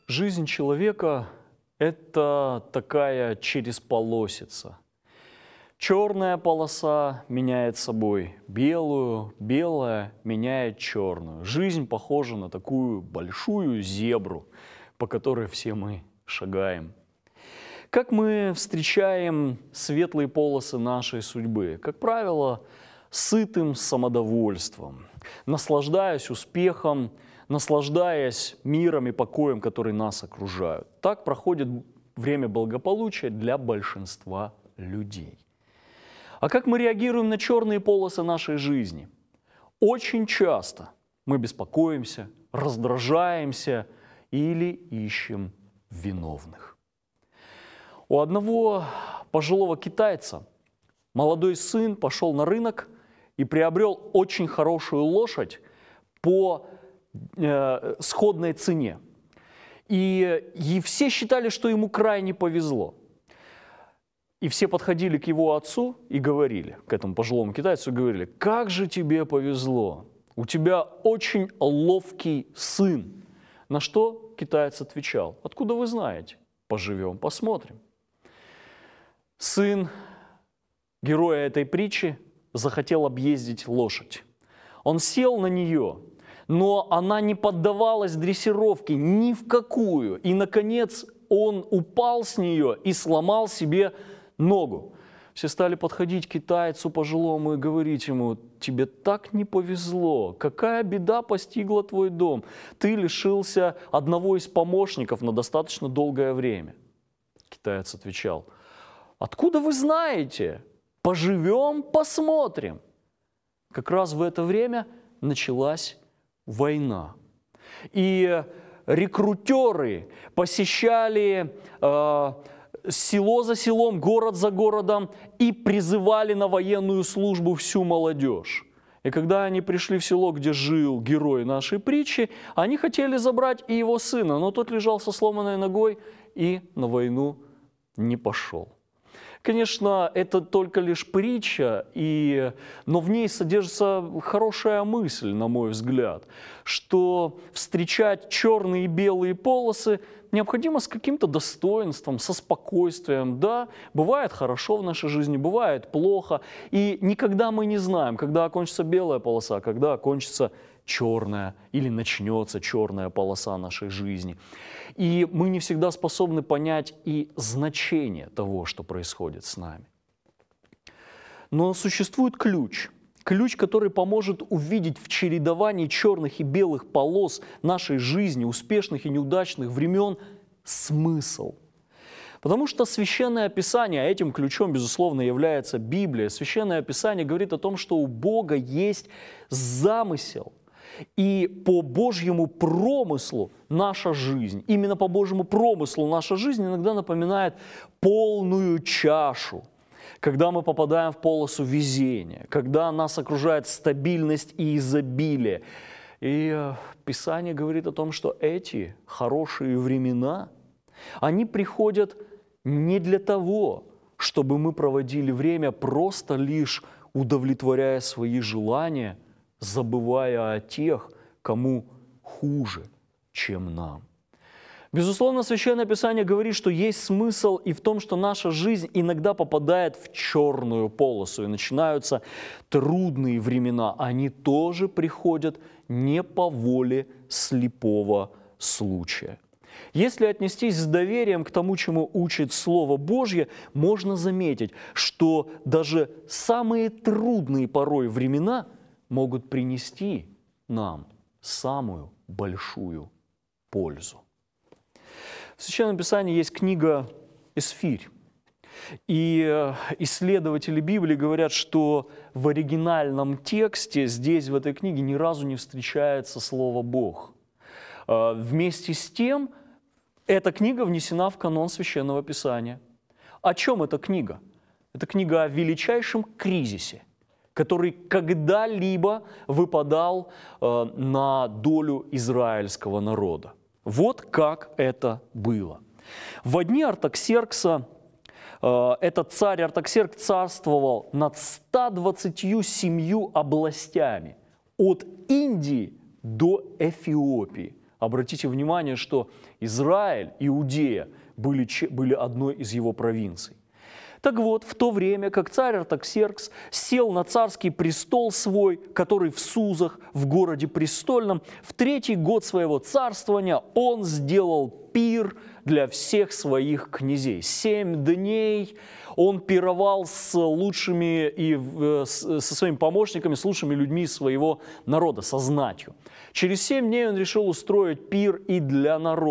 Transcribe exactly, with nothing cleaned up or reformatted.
Жизнь человека – это такая чересполосица. Черная полоса меняет собой белую, белая меняет черную. Жизнь похожа на такую большую зебру, по которой все мы шагаем. Как мы встречаем светлые полосы нашей судьбы? Как правило, сытым самодовольством, наслаждаясь успехом, наслаждаясь миром и покоем, которые нас окружают. Так проходит время благополучия для большинства людей. А как мы реагируем на черные полосы нашей жизни? Очень часто мы беспокоимся, раздражаемся или ищем виновных. У одного пожилого китайца молодой сын пошел на рынок и приобрел очень хорошую лошадь по э, сходной цене. И, и все считали, что ему крайне повезло. И все подходили к его отцу и говорили, к этому пожилому китайцу, говорили: «Как же тебе повезло, у тебя очень ловкий сын». На что китаец отвечал: «Откуда вы знаете? Поживем, посмотрим». Сын героя этой притчи захотел объездить лошадь. Он сел на нее, но она не поддавалась дрессировке ни в какую. И, наконец, он упал с нее и сломал себе ногу. Все стали подходить к китайцу пожилому и говорить ему: «Тебе так не повезло, какая беда постигла твой дом, ты лишился одного из помощников на достаточно долгое время». Китаец отвечал: «Откуда вы знаете? Поживем, посмотрим». Как раз в это время началась война. И рекрутеры посещали э, село за селом, город за городом и призывали на военную службу всю молодежь. И когда они пришли в село, где жил герой нашей притчи, они хотели забрать и его сына, но тот лежал со сломанной ногой и на войну не пошел. Конечно, это только лишь притча, и... но в ней содержится хорошая мысль, на мой взгляд, что встречать черные и белые полосы необходимо с каким-то достоинством, со спокойствием. Да, бывает хорошо в нашей жизни, бывает плохо, и никогда мы не знаем, когда окончится белая полоса, когда окончится черная или начнется черная полоса нашей жизни. И мы не всегда способны понять и значение того, что происходит с нами. Но существует ключ. Ключ, который поможет увидеть в чередовании черных и белых полос нашей жизни, успешных и неудачных времен, смысл. Потому что Священное Писание, а этим ключом, безусловно, является Библия, Священное Писание говорит о том, что у Бога есть замысел. И по Божьему промыслу наша жизнь, именно по Божьему промыслу наша жизнь иногда напоминает полную чашу, когда мы попадаем в полосу везения, когда нас окружает стабильность и изобилие. И Писание говорит о том, что эти хорошие времена, они приходят не для того, чтобы мы проводили время просто лишь удовлетворяя свои желания, забывая о тех, кому хуже, чем нам. Безусловно, Священное Писание говорит, что есть смысл и в том, что наша жизнь иногда попадает в черную полосу, и начинаются трудные времена. Они тоже приходят не по воле слепого случая. Если отнестись с доверием к тому, чему учит Слово Божье, можно заметить, что даже самые трудные порой времена могут принести нам самую большую пользу. В Священном Писании есть книга «Эсфирь». И исследователи Библии говорят, что в оригинальном тексте здесь, в этой книге, ни разу не встречается слово «Бог». Вместе с тем, эта книга внесена в канон Священного Писания. О чем эта книга? Это книга о величайшем кризисе, который когда-либо выпадал э, на долю израильского народа. Вот как это было. В дни Артаксеркса, э, этот царь Артаксеркс царствовал над ста двадцатью семью областями, от Индии до Эфиопии. Обратите внимание, что Израиль, Иудея были, были одной из его провинций. Так вот, в то время, как царь Артаксеркс сел на царский престол свой, который в Сузах, в городе престольном, в третий год своего царствования он сделал пир для всех своих князей. Семь дней он пировал с лучшими и со своими помощниками, с лучшими людьми своего народа, со знатью. Через семь дней он решил устроить пир и для народа.